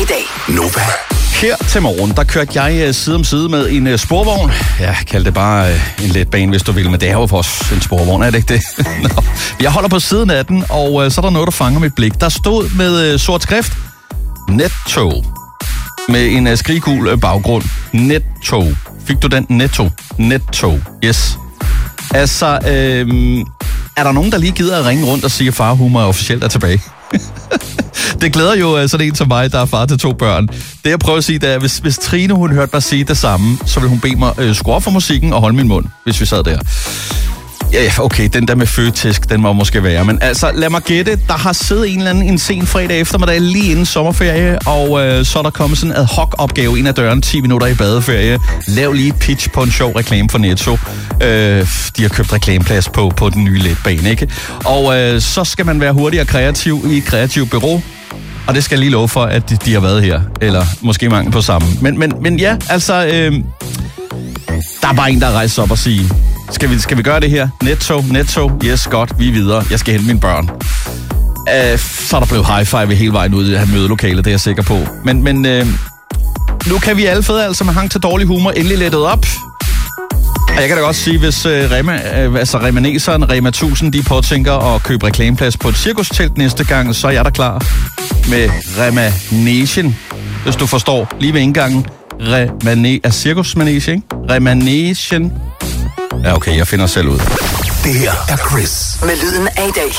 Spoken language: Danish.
dag. Nova. Her til morgen, der kørte jeg side om side med en sporvogn. Ja, kald det bare en letbane, hvis du vil, men det er jo også en sporvogn, er det ikke det? Nå. Jeg holder på siden af den, og så er der noget, der fanger mit blik. Der stod med sort skrift, Nettog, med en skrigul baggrund. Nettog. Fik du den? Nettog. Yes. Altså, er der nogen, der lige gider at ringe rundt og sige, at Farhumor officielt er tilbage? Det glæder jo sådan en som mig, der er far til 2 børn. Det jeg prøver at sige, det er, hvis Trine hun hørte mig sige det samme, så vil hun bede mig skrue op for musikken og holde min mund, hvis vi sad der. Ja, okay, den der med føtisk, den må måske være. Men altså, lad mig gætte, der har siddet en eller anden en sen fredag eftermiddag lige inden sommerferie, og så er der kommet sådan en ad hoc opgave ind ad døren, 10 minutter i badeferie. Lav lige pitch på en sjov reklame for Netto. De har købt reklameplads på den nye letbane, ikke? Og så skal man være hurtig og kreativ i et kreativt bureau. Og det skal jeg lige love for, at de har været her. Eller måske mangel på samme. Men ja, altså, der er bare en, der rejser op og siger, skal vi gøre det her? Netto, yes, godt, vi er videre. Jeg skal hente mine børn. Så er der blevet high-five hele vejen ud i det her mødelokale, det er jeg sikker på. Men nu kan vi alle fede, altså med hang til dårlig humor, endelig lettet op. Og jeg kan da godt sige, hvis Remaneseren, Rema 1000, de påtænker at købe reklameplads på et cirkustelt næste gang, så er jeg da klar med Remanation, hvis du forstår. Lige ved indgangen. Cirkusmanage, ikke? Remanation. Ja, okay, jeg finder selv ud. Det her er Chris. Med lyden af i dag.